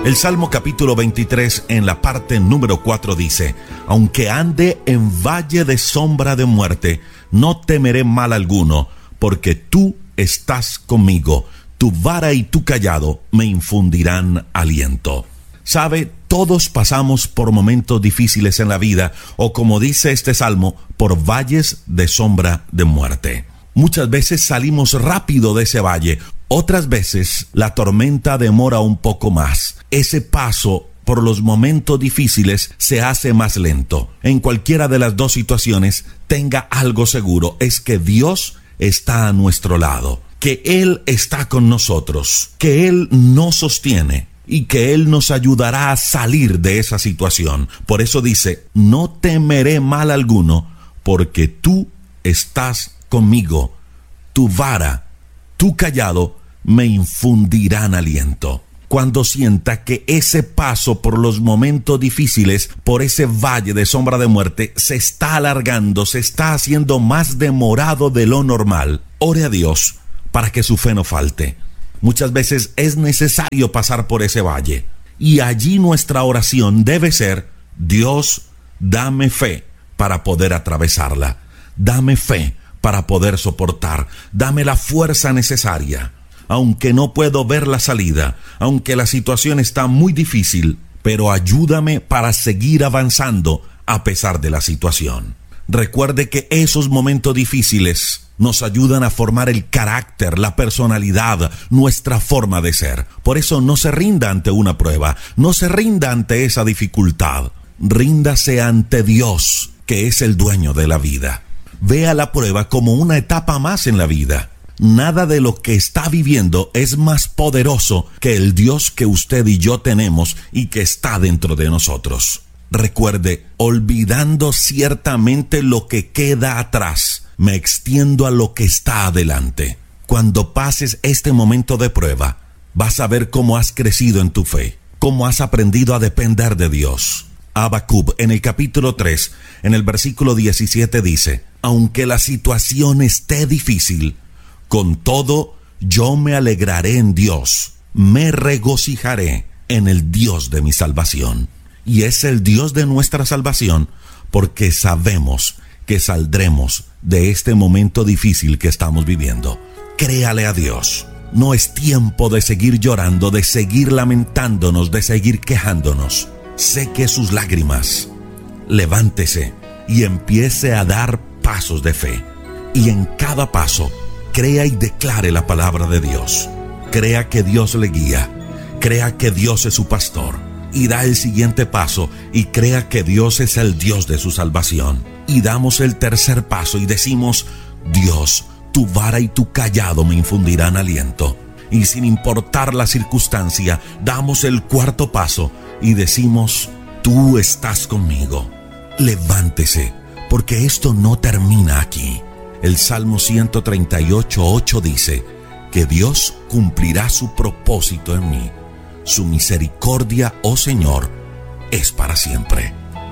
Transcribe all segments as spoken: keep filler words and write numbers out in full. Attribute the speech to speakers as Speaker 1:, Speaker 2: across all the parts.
Speaker 1: El Salmo capítulo veintitrés en la parte número cuatro dice: aunque ande en valle de sombra de muerte, no temeré mal alguno, porque tú estás conmigo. Tu vara y tu cayado me infundirán aliento. Sabe, todos pasamos por momentos difíciles en la vida, o como dice este salmo, por valles de sombra de muerte. Muchas veces salimos rápido de ese valle, otras veces la tormenta demora un poco más. Ese paso por los momentos difíciles se hace más lento. En cualquiera de las dos situaciones, tenga algo seguro, es que Dios está a nuestro lado, que Él está con nosotros, que Él nos sostiene y que Él nos ayudará a salir de esa situación. Por eso dice: no temeré mal alguno, porque tú estás conmigo. Tu vara, tu cayado me infundirán aliento. Cuando sienta que ese paso por los momentos difíciles, por ese valle de sombra de muerte, se está alargando, se está haciendo más demorado de lo normal, ore a Dios para que su fe no falte. Muchas veces es necesario pasar por ese valle, y allí nuestra oración debe ser: Dios, dame fe para poder atravesarla. Dame fe para poder soportar. Dame la fuerza necesaria. Aunque no puedo ver la salida, aunque la situación está muy difícil, pero ayúdame para seguir avanzando a pesar de la situación. Recuerde que esos momentos difíciles nos ayudan a formar el carácter, la personalidad, nuestra forma de ser. Por eso no se rinda ante una prueba, no se rinda ante esa dificultad. Ríndase ante Dios, que es el dueño de la vida. Vea la prueba como una etapa más en la vida. Nada de lo que está viviendo es más poderoso que el Dios que usted y yo tenemos y que está dentro de nosotros. Recuerde, olvidando ciertamente lo que queda atrás, me extiendo a lo que está adelante. Cuando pases este momento de prueba, vas a ver cómo has crecido en tu fe, cómo has aprendido a depender de Dios. Habacuc, en el capítulo tres, en el versículo diecisiete dice: aunque la situación esté difícil, con todo yo me alegraré en Dios, me regocijaré en el Dios de mi salvación. Y es el Dios de nuestra salvación, porque sabemos que saldremos de este momento difícil que estamos viviendo. Créale a Dios. No es tiempo de seguir llorando, de seguir lamentándonos, de seguir quejándonos. Seque sus lágrimas, levántese y empiece a dar pasos de fe. Y en cada paso, crea y declare la palabra de Dios. Crea que Dios le guía, crea que Dios es su pastor, y da el siguiente paso y crea que Dios es el Dios de su salvación. Y damos el tercer paso y decimos: Dios, tu vara y tu cayado me infundirán aliento. Y sin importar la circunstancia, damos el cuarto paso y decimos: tú estás conmigo. Levántese, porque esto no termina aquí. El Salmo ciento treinta y ocho, ocho dice que Dios cumplirá su propósito en mí. Su misericordia, oh Señor, es para siempre.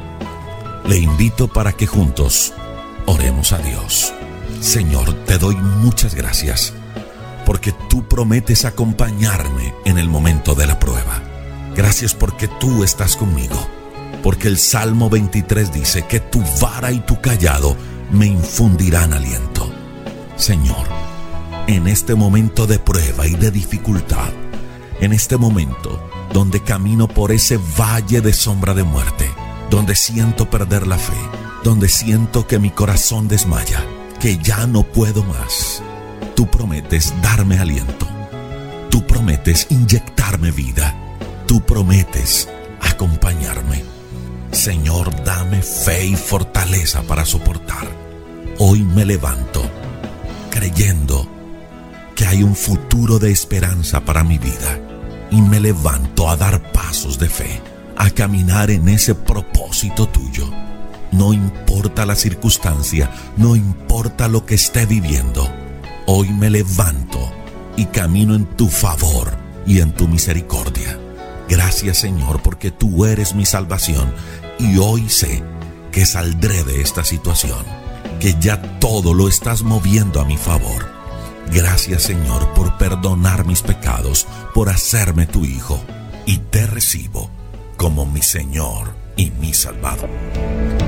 Speaker 1: Le invito para que juntos oremos a Dios. Señor, te doy muchas gracias, porque tú prometes acompañarme en el momento de la prueba. Gracias porque tú estás conmigo, porque el Salmo veintitrés dice que tu vara y tu cayado me infundirán aliento. Señor, en este momento de prueba y de dificultad, en este momento donde camino por ese valle de sombra de muerte, donde siento perder la fe, donde siento que mi corazón desmaya, que ya no puedo más, tú prometes darme aliento, tú prometes inyectarme vida, tú prometes acompañarme. Señor, dame fe y fortaleza para soportar. Hoy me levanto creyendo que hay un futuro de esperanza para mi vida, y me levanto a dar pasos de fe, a caminar en ese propósito tuyo. No importa la circunstancia, no importa lo que esté viviendo, hoy me levanto y camino en tu favor y en tu misericordia. Gracias, Señor, porque tú eres mi salvación, y hoy sé que saldré de esta situación, que ya todo lo estás moviendo a mi favor. Gracias, Señor, por perdonar mis pecados, por hacerme tu hijo. y te recibo como mi Señor y mi Salvador.